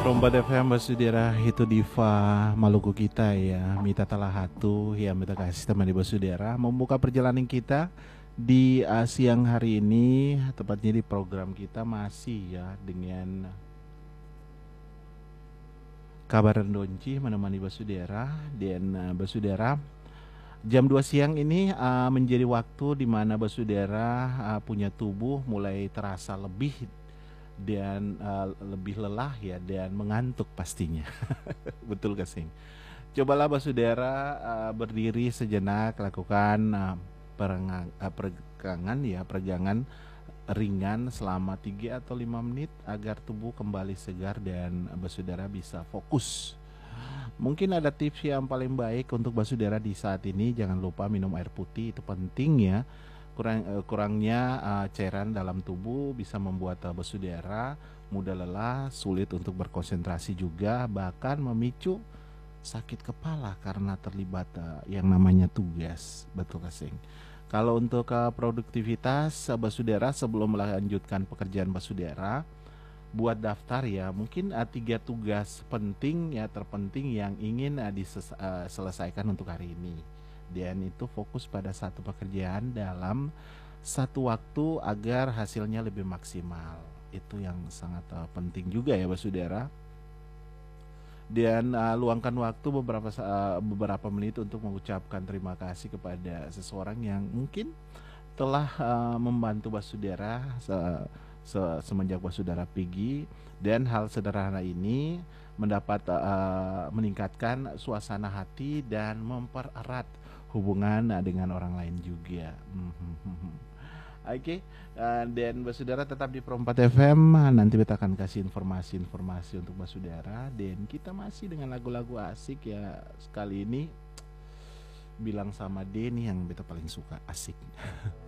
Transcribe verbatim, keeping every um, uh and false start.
Perompat F M Basudara itu diva Maluku kita ya, Mita Talahatu yang kita kasih teman di Basudara membuka perjalanan kita di uh, siang hari ini, tepatnya di program kita masih ya dengan kabar Donci menemani Basudara dan uh, Basudara jam dua siang ini uh, menjadi waktu di mana Basudara uh, punya tubuh mulai terasa lebih dan uh, lebih lelah ya dan mengantuk pastinya. Betul gak sih? Cobalah Basudara uh, berdiri sejenak, lakukan uh, perengang, uh, peregangan ya, peregangan ringan selama tiga atau lima menit agar tubuh kembali segar dan Basudara bisa fokus. Mungkin ada tips yang paling baik untuk Basudara di saat ini, jangan lupa minum air putih, itu penting ya. Kurang, uh, kurangnya uh, cairan dalam tubuh bisa membuat uh, Basudara mudah lelah, sulit untuk berkonsentrasi juga, bahkan memicu sakit kepala karena terlibat uh, yang namanya tugas. Betul kasing. Kalau untuk uh, produktivitas uh, Basudara sebelum melanjutkan pekerjaan Basudara, buat daftar ya, mungkin uh, tiga tugas penting ya terpenting yang ingin uh, diselesaikan uh, untuk hari ini. Dan itu fokus pada satu pekerjaan dalam satu waktu agar hasilnya lebih maksimal. Itu yang sangat uh, penting juga ya Basudara. Dan uh, luangkan waktu beberapa uh, beberapa menit untuk mengucapkan terima kasih kepada seseorang yang mungkin telah uh, membantu Basudara se se semenjak Basudara pergi, dan hal sederhana ini mendapat uh, meningkatkan suasana hati dan mempererat hubungan uh, dengan orang lain juga. Oke, okay. uh, dan Basudara tetap di Perompat F M. Nanti kita akan kasih informasi-informasi untuk Basudara, dan kita masih dengan lagu-lagu asik ya. Sekali ini bilang sama Denny yang beta paling suka, asik.